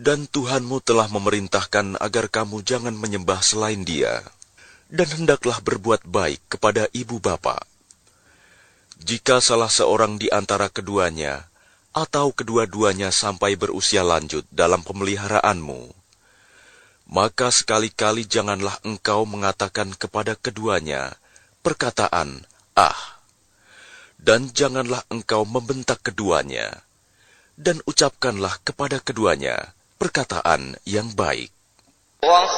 Dan Tuhanmu telah memerintahkan agar kamu jangan menyembah selain Dia, dan hendaklah berbuat baik kepada ibu bapa. Jika salah seorang di antara keduanya, atau kedua-duanya sampai berusia lanjut dalam pemeliharaanmu, maka sekali-kali janganlah engkau mengatakan kepada keduanya perkataan "ah", dan janganlah engkau membentak keduanya, dan ucapkanlah kepada keduanya perkataan yang baik.